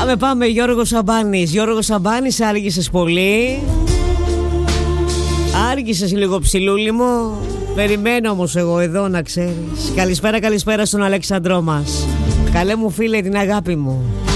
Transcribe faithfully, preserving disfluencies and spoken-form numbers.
Πάμε, πάμε, Γιώργο Σαμπάνης. Γιώργο Σαμπάνης, άργησες πολύ. Άργησες λίγο, ψηλούλη μου. Περιμένω όμως εγώ εδώ, να ξέρεις. Καλησπέρα, καλησπέρα στον Αλέξανδρό μας. Καλέ μου φίλε, την αγάπη μου.